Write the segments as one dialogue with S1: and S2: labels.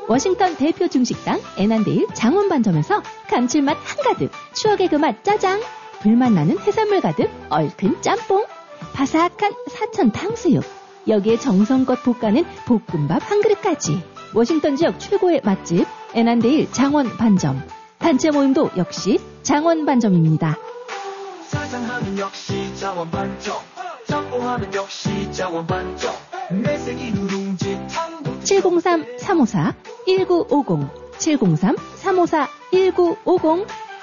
S1: 워싱턴 대표 중식당 애난데일 장원반점에서 감칠맛 한가득, 추억의 그 맛 짜장, 불맛 나는 해산물 가득 얼큰 짬뽕, 바삭한 사천 탕수육, 여기에 정성껏 볶아낸 볶음밥 한 그릇까지. 워싱턴 지역 최고의 맛집 애난데일 장원반점. 단체 모임도 역시 장원반점입니다.
S2: 사장하면 역시 장원반점, 짬뽕하면 역시 장원반점. 매생이 누룽지 탕도
S1: 703-354-1950 703-354-1950.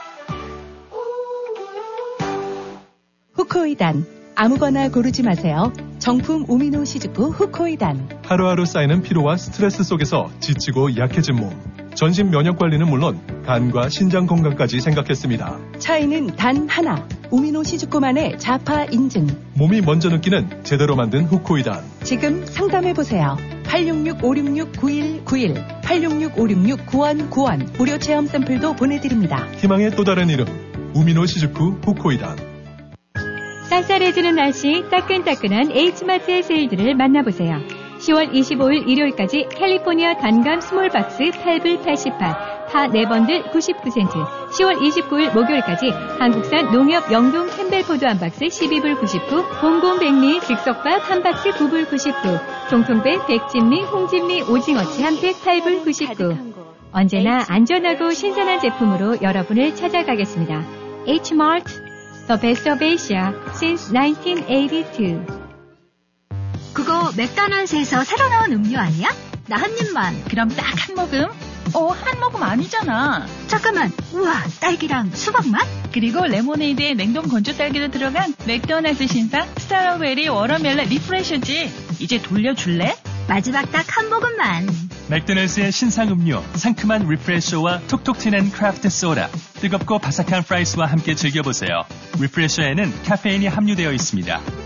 S3: 후코이단 아무거나 고르지 마세요. 정품 우미노 시즈쿠 후코이단.
S4: 하루하루 쌓이는 피로와 스트레스 속에서 지치고 약해진 몸. 전신 면역 관리는 물론 간과 신장 건강까지 생각했습니다.
S3: 차이는 단 하나. 우미노 시즈쿠만의 자파 인증.
S4: 몸이 먼저 느끼는 제대로 만든 후코이단.
S3: 지금 상담해보세요. 866-566-9191 866-566-9191 무료 체험 샘플도 보내드립니다.
S4: 희망의 또 다른 이름 우미노 시즈쿠 후코이단.
S5: 쌀쌀해지는 날씨 따끈따끈한 H마트의 세일들을 만나보세요. 10월 25일 일요일까지 캘리포니아 단감 스몰박스 8불 88, 파 4번들 99센트, 10월 29일 목요일까지 한국산 농협 영동 캠벨포도 한 박스 12불 99, 봉곤 백미 즉석밥 한 박스 9불 99, 통통배 백진미 홍진미 오징어치 한 팩 8불 99. 언제나 안전하고 신선한 제품으로 여러분을 찾아가겠습니다. Hmart, The Best of Asia since 1982.
S6: 그거 맥도날드에서 새로 나온 음료 아니야? 나 한 입만.
S7: 그럼 딱 한 모금? 한 모금 아니잖아.
S6: 잠깐만. 우와, 딸기랑 수박 맛?
S7: 그리고 레모네이드에 냉동 건조 딸기도 들어간 맥도날드 신상 스트로베리 워터멜론 리프레셔지. 이제 돌려줄래?
S6: 마지막 딱 한 모금만.
S8: 맥도날드의 신상 음료, 상큼한 리프레셔와 톡톡 튀는 크래프트 소다, 뜨겁고 바삭한 프라이스와 함께 즐겨보세요. 리프레셔에는 카페인이 함유되어 있습니다.